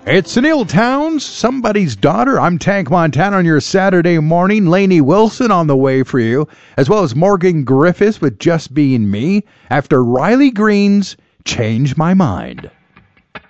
It's Neil Towns, Somebody's Daughter. I'm Tank Montana on your Saturday morning. Lainey Wilson on the way for you, as well as Morgan Griffiths with Just Being Me, after Riley Green's Change My Mind.